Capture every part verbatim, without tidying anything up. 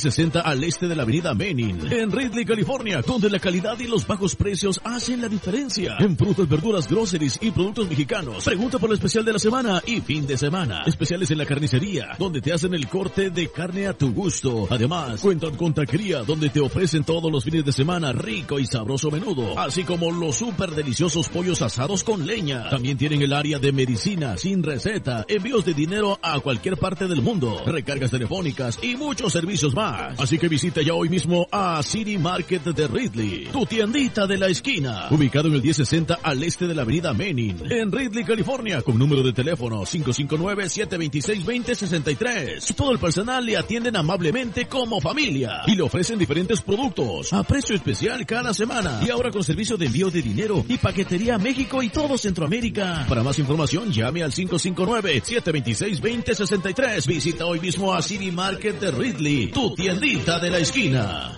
sesenta al este de la avenida Menin, en Ridley, California, donde la calidad y los bajos precios hacen la diferencia. En frutas, verduras, groceries y productos mexicanos. Pregunta por el especial de la semana y fin de semana. Especiales en la carnicería, donde te hacen el corte de carne a tu gusto. Además, cuentan con taquería, donde te ofrecen todos los fines de semana rico y sabroso menudo, así como los súper deliciosos pollos asados con leña. También tienen el área de medicina sin receta, envíos de dinero a cualquier parte del mundo, recargas telefónicas y muchos servicios más. Así que visita ya hoy mismo a City Market de Ridley, tu tiendita de la esquina, ubicado en el diez sesenta al este de la avenida Menin, en Ridley, California, con número de teléfono cinco cinco nueve, siete dos seis, dos cero seis tres. Todo el personal le atienden amablemente como familia y le ofrecen diferentes productos a precio especial cada semana, y ahora con servicio de envío de dinero y paquetería a México y todo Centroamérica. Para más información llame al cinco cinco nueve, siete dos seis, dos cero seis tres. Visita hoy mismo a City Market de Ridley, tu tiendita de la esquina.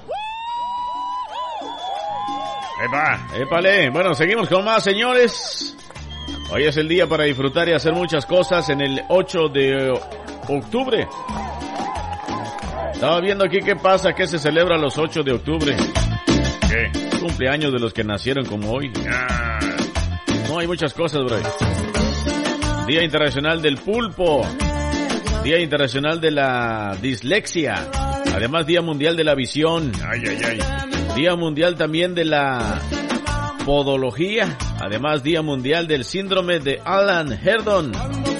¡Epa! ¡Épale! Bueno, seguimos con más, señores. Hoy es el día para disfrutar y hacer muchas cosas en el ocho de octubre. Estaba viendo aquí qué pasa, qué se celebra los ocho de octubre. ¿Qué? Cumpleaños de los que nacieron como hoy. Ah, no, hay muchas cosas, bro. Día Internacional del Pulpo. Día Internacional de la Dislexia. Además, Día Mundial de la Visión. Ay, ay, ay. Día Mundial también de la Podología. Además, Día Mundial del Síndrome de Alan Herdon.